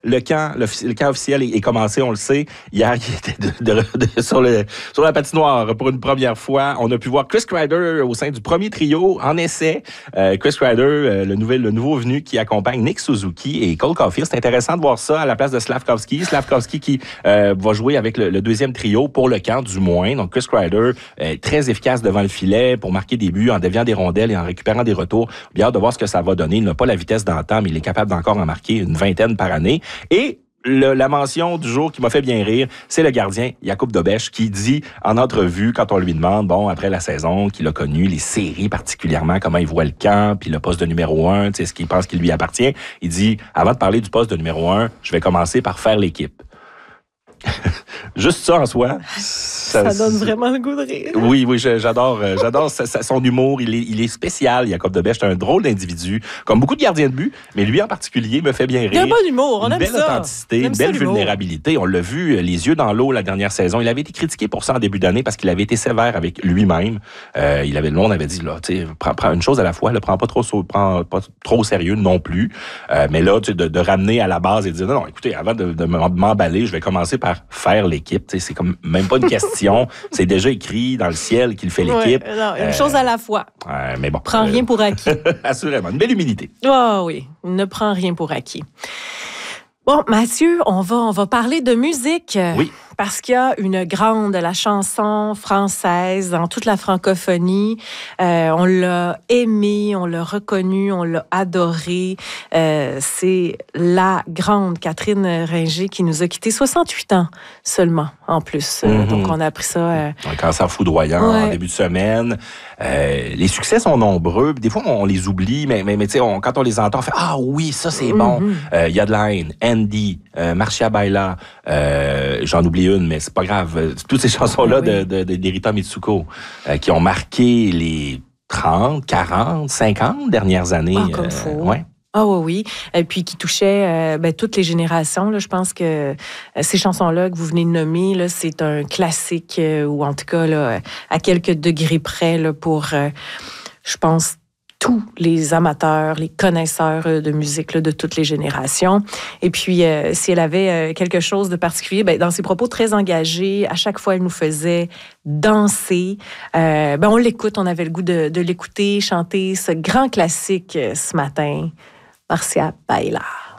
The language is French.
Le camp officiel est commencé, on le sait. Hier, il était sur la patinoire pour une première fois. On a pu voir Chris Kreider au sein du premier trio en essai. Chris Kreider, le nouveau venu qui accompagne Nick Suzuki et Cole Caulfield. C'est intéressant de voir ça à la place de Slavkovsky. Slavkovsky qui va jouer avec le deuxième trio pour le camp, du moins. Donc, Chris Kreider, très efficace devant le filet pour marquer des buts en déviant des rondelles et en récupérant des retours. Bien hâte de voir ce que ça va donner. Il n'a pas la vitesse d'antan, mais il est capable d'encore en marquer une 20 par année. Et la mention du jour qui m'a fait bien rire, c'est le gardien Jakub Dobeš qui dit en entrevue, quand on lui demande, après la saison qu'il a connu, les séries particulièrement, comment il voit le camp, puis le poste de numéro 1, ce qu'il pense qu'il lui appartient, il dit, avant de parler du poste de numéro 1, je vais commencer par faire l'équipe. Juste ça en soi. Ça donne vraiment le goût de rire. Oui, j'adore son humour. Il est spécial, Jakub Dobeš. C'est un drôle d'individu, comme beaucoup de gardiens de but, mais lui en particulier me fait bien rire. Il a un bon humour, on aime ça. Une belle authenticité, une belle vulnérabilité. On l'a vu, les yeux dans l'eau la dernière saison. Il avait été critiqué pour ça en début d'année parce qu'il avait été sévère avec lui-même. Le monde avait dit, là, tu sais, prends une chose à la fois, prends pas trop au sérieux non plus. Mais là, de ramener à la base et de dire, non, écoutez, avant de m'emballer, je vais commencer par faire l'équipe. Tu sais, c'est comme même pas une question. C'est déjà écrit dans le ciel qu'il fait l'équipe. Une chose à la fois. Mais bon. Prends rien pour acquis. Assurément. Une belle humilité. Oh oui, ne prends rien pour acquis. Bon, Mathieu, on va parler de musique. Oui. Parce qu'il y a une grande, la chanson française dans toute la francophonie. On l'a aimée, on l'a reconnue, on l'a adorée. C'est la grande Catherine Ringer qui nous a quittés 68 ans seulement, en plus. Donc, on a appris ça. Un cancer foudroyant en début de semaine. Les succès sont nombreux. Des fois, on les oublie, mais tu sais, quand on les entend, on fait « Ah oui, ça, c'est bon. » Il y a de la haine, Andy, Marcia Baila, j'en oublie une, mais c'est pas grave. Toutes ces chansons-là d'Erita Mitsuko qui ont marqué les 30, 40, 50 dernières années. Comme faut. Ah oui. Et puis qui touchait toutes les générations. Là, je pense que ces chansons-là que vous venez de nommer, là, c'est un classique, ou en tout cas là, à quelques degrés près là, pour, je pense, tous les amateurs, les connaisseurs de musique là, de toutes les générations. Et puis, si elle avait quelque chose de particulier, dans ses propos très engagés, à chaque fois, elle nous faisait danser. On l'écoute, on avait le goût de l'écouter, chanter ce grand classique ce matin, Marcia Baila.